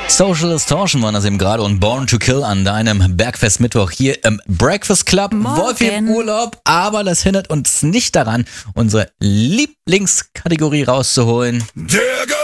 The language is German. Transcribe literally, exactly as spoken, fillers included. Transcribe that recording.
Social Distortion waren das eben gerade und Born to Kill an deinem Bergfest Mittwoch hier im Breakfast Club. Morgen. Wolfi im Urlaub, aber das hindert uns nicht daran, unsere Lieblingskategorie rauszuholen. Der